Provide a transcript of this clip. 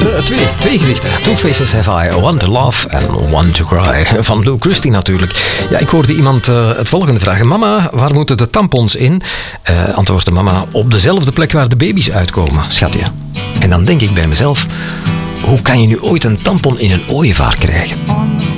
Twee gezichten. Two faces have I. One to love and one to cry. Van Lou Christie natuurlijk. Ja, ik hoorde iemand het volgende vragen. Mama, waar moeten de tampons in? Antwoordde mama, op dezelfde plek waar de baby's uitkomen, schatje. En dan denk ik bij mezelf, hoe kan je nu ooit een tampon in een ooievaar krijgen?